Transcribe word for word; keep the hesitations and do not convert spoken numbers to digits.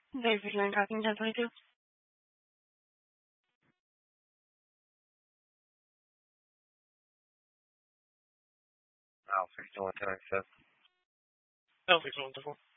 There's video and talking ten twenty-two. I'll fix the one ten ninety-seven. I'll fix one.